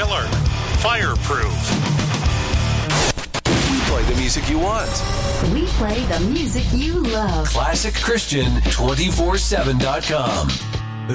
killer. Fireproof. We play the music you want. We play the music you love. ClassicChristian247.com.